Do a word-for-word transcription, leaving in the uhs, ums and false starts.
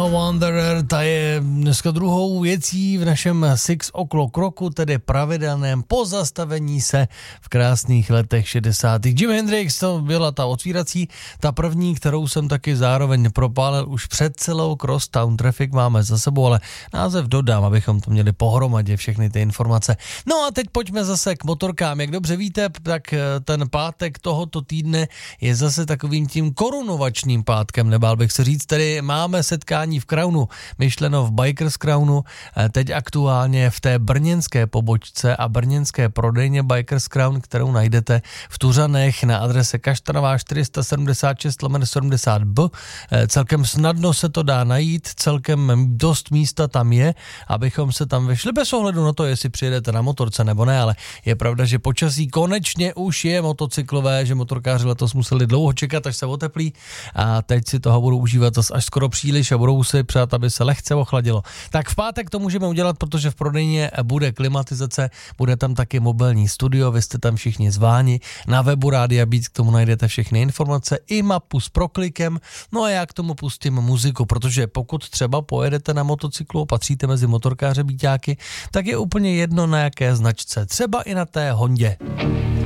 Wanderer, ta je dneska druhou věcí v našem Six O'Clock roku, tedy pravidelném pozastavení se v krásných letech šedesátých. Jimi Hendrix, to byla ta otvírací, ta první, kterou jsem taky zároveň propálil už před celou Crosstown Traffic máme za sebou, ale název dodám, abychom to měli pohromadě všechny ty informace. No a teď pojďme zase k motorkám. Jak dobře víte, tak ten pátek tohoto týdne je zase takovým tím korunovačním pátkem, nebál bych se říct, tedy máme setkání v Crownu, myšleno v Bikers Crownu, teď aktuálně v té brněnské pobočce a brněnské prodejně Bikers Crown, kterou najdete v Tuřanech na adrese Kaštanová čtyři set sedmdesát šest lomeno sedmdesát B. Celkem snadno se to dá najít, celkem dost místa tam je, abychom se tam vešli bez ohledu na to, jestli přijedete na motorce nebo ne, ale je pravda, že počasí konečně už je motocyklové, že motorkáři letos museli dlouho čekat, až se oteplí a teď si toho budou užívat až skoro příliš a budou si přát, aby se lehce ochladilo. Tak v pátek to můžeme udělat, protože v prodejně bude klimatizace, bude tam taky mobilní studio, vy jste tam všichni zváni. Na webu Rádia Beat k tomu najdete všechny informace i mapu s proklikem. No a já k tomu pustím muziku, protože pokud třeba pojedete na motocyklu, patříte mezi motorkáře Beatáky, tak je úplně jedno na jaké značce, třeba i na té Hondě.